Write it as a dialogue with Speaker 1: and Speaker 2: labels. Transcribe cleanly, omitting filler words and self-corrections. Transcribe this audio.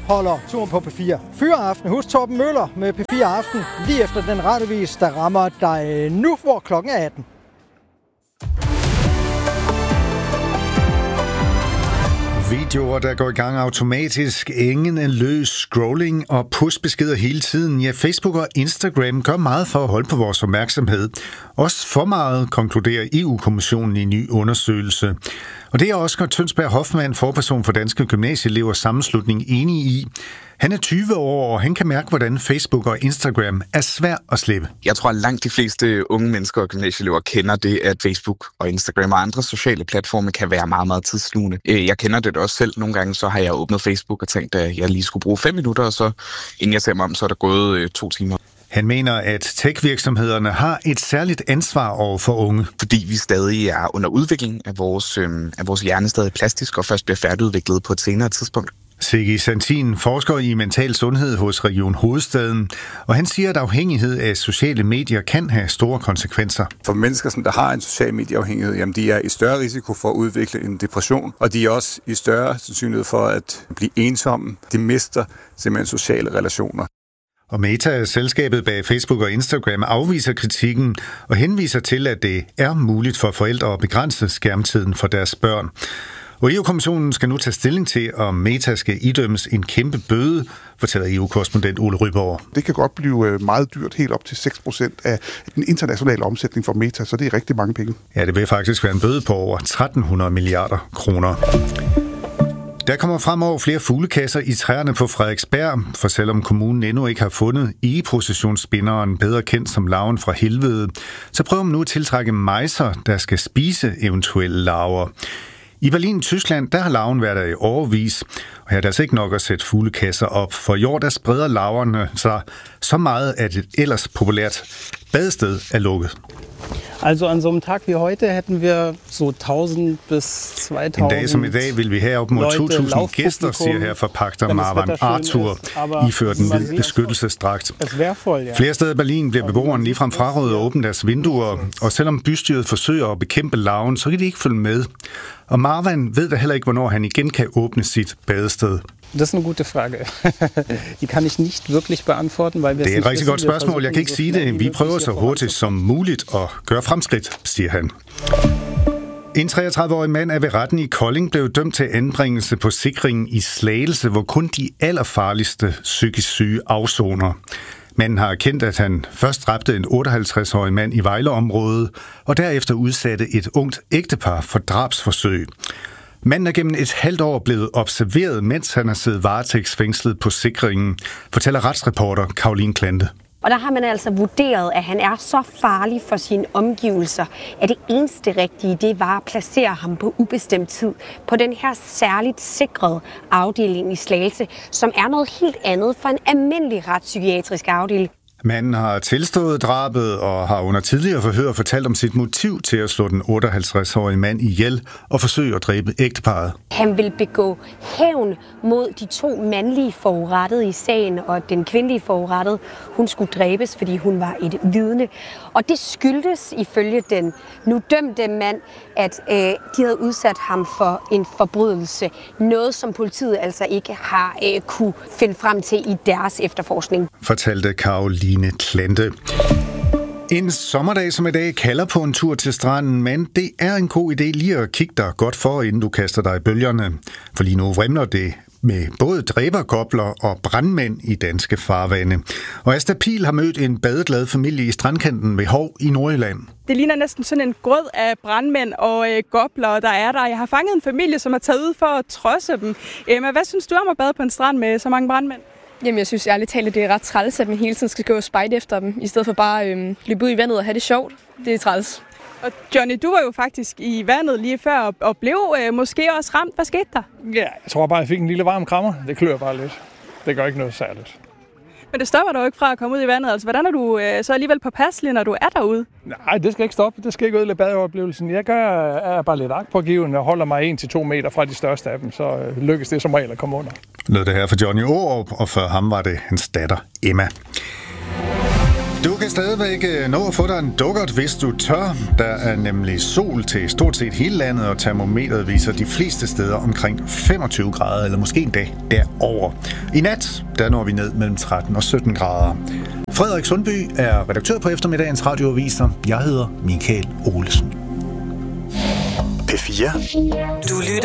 Speaker 1: holder turen på P4 Fyraften. Husk Torben Møller med P4 Aften lige efter den radiovis, der rammer dig nu, hvor klokken er 18.
Speaker 2: Videoer, der går i gang automatisk, ingen løs scrolling og pushbeskeder hele tiden. Ja, Facebook og Instagram gør meget for at holde på vores opmærksomhed. Også for meget, konkluderer EU-kommissionen i en ny undersøgelse. Og det er Oscar Tønsberg Hoffmann, forperson for Danske Gymnasieelevers Sammenslutning, enig i. Han er 20 år, og han kan mærke, hvordan Facebook og Instagram er svært at slippe.
Speaker 3: Jeg tror, at langt de fleste unge mennesker og gymnasieelever kender det, at Facebook og Instagram og andre sociale platforme kan være meget, meget tidsslugende. Jeg kender det også selv. Nogle gange så har jeg åbnet Facebook og tænkt, at jeg lige skulle bruge 5 minutter, og så inden jeg ser mig om, så er der gået 2 timer.
Speaker 2: Han mener, at tech-virksomhederne har et særligt ansvar over for unge.
Speaker 3: Fordi vi stadig er under udvikling af vores hjerne stadig plastisk og først bliver færdigudviklet på et senere tidspunkt.
Speaker 2: Sigge Santin forsker i mental sundhed hos Region Hovedstaden, og han siger, at afhængighed af sociale medier kan have store konsekvenser.
Speaker 4: For mennesker, som der har en social medieafhængighed, jamen de er i større risiko for at udvikle en depression, og de er også i større sandsynlighed for at blive ensomme. De mister simpelthen sociale relationer.
Speaker 2: Og Meta, selskabet bag Facebook og Instagram, afviser kritikken og henviser til, at det er muligt for forældre at begrænse skærmtiden for deres børn. Og EU-kommissionen skal nu tage stilling til, om Meta skal idømmes en kæmpe bøde, fortæller EU-korrespondent Ole Ryborg.
Speaker 5: Det kan godt blive meget dyrt, helt op til 6% af den internationale omsætning for Meta, så det er rigtig mange penge.
Speaker 2: Ja, det vil faktisk være en bøde på over 1.300 milliarder kroner. Der kommer fremover flere fuglekasser i træerne på Frederiksberg, for selvom kommunen endnu ikke har fundet egeprocessionsspinderen, bedre kendt som larven fra helvede, så prøver man nu at tiltrække mejser, der skal spise eventuelle larver. I Berlin, Tyskland, der har larven været der i årevis, og her er der altså ikke nok at sætte fuglekasser op, for i år der spreder larverne sig så meget, at et ellers populært badested er lukket.
Speaker 6: Also an so einem Tag wie heute hätten wir so 1000 bis 2000.
Speaker 2: En dag som i dag vil vi have op mod 2.000 gæster, siger her forpagter Marwan Arthur, iført en hvid beskyttelsesdragt. Flere steder i Berlin bliver beboerne ligefrem frarådet at åbne deres vinduer, og selvom bystyret forsøger at bekæmpe larven, så kan de ikke følge med. Og Marwan ved da heller ikke, hvornår han igen kan åbne sit badested.
Speaker 6: Das ist eine gute Frage. Die kann ich nicht wirklich beantworten, weil wir
Speaker 2: det er et rigtig godt spørgsmål. Jeg kan ikke sige det. Vi prøver så hurtigt som muligt at gøre fremskridt, siger han. En 33-årig mand er ved retten i Kolding blev dømt til anbringelse på sikringen i Slagelse, hvor kun de allerfarligste psykisk syge afsoner. Manden har erkendt, at han først dræbte en 58-årig mand i Vejleområdet, og derefter udsatte et ungt ægtepar for drabsforsøg. Manden er gennem et halvt år blevet observeret, mens han har siddet varetægtsfængslet på sikringen, fortæller retsreporter Caroline Klante.
Speaker 7: Og der har man altså vurderet, at han er så farlig for sine omgivelser, at det eneste rigtige, det var at placere ham på ubestemt tid på den her særligt sikrede afdeling i Slagelse, som er noget helt andet for en almindelig retspsykiatrisk afdeling.
Speaker 2: Manden har tilstået drabet og har under tidligere forhør fortalt om sit motiv til at slå den 58-årige mand ihjel og forsøge at dræbe ægteparret.
Speaker 7: Han vil begå hævn mod de 2 mandlige forurettede i sagen, og den kvindelige forurettede, hun skulle dræbes, fordi hun var et vidne. Og det skyldtes ifølge den nu dømte mand, at de havde udsat ham for en forbrydelse. Noget, som politiet altså ikke har kunne finde frem til i deres efterforskning.
Speaker 2: Fortalte Caroline Klante. En sommerdag som i dag kalder på en tur til stranden, men det er en god idé lige at kigge dig godt for, inden du kaster dig i bølgerne. For lige nu vrimler det med både dræbergobler og brandmænd i danske farvande. Og Asta Pihl har mødt en badeglad familie i strandkanten ved Hov i Nordjylland.
Speaker 8: Det ligner næsten sådan en grød af brandmænd og gobler, der er der. Jeg har fanget en familie, som har taget ud for at trodse dem. Emma, hvad synes du om at bade på en strand med så mange brandmænd?
Speaker 9: Jamen, jeg synes ærligt talt, det er ret træls, at man hele tiden skal gå og spejde efter dem, i stedet for bare løbe ud i vandet og have det sjovt. Det er træls.
Speaker 8: Og Johnny, du var jo faktisk i vandet lige før og blev måske også ramt. Hvad skete der?
Speaker 10: Ja, jeg tror bare, jeg fik en lille varm krammer. Det klør bare lidt. Det gør ikke noget særligt.
Speaker 8: Men det stopper dig jo ikke fra at komme ud i vandet. Altså, hvordan er du så alligevel påpasselig, når du er derude?
Speaker 10: Nej, det skal ikke stoppe. Det skal ikke ødelægge badeoplevelsen. Jeg er bare lidt agtpågivende og holder mig 1-2 meter fra de største af dem, så lykkes det som regel at komme under.
Speaker 2: Lød det her for Johnny Aarup, og før ham var det hans datter Emma. Du kan stadigvæk nå at få dig en dukkert, hvis du tør. Der er nemlig sol til stort set hele landet, og termometret viser de fleste steder omkring 25 grader, eller måske endda derover. I nat, der når vi ned mellem 13 og 17 grader. Frederik Sundby er redaktør på eftermiddagens radioaviser. Jeg hedder Michael Olesen.
Speaker 11: P4. Du lytter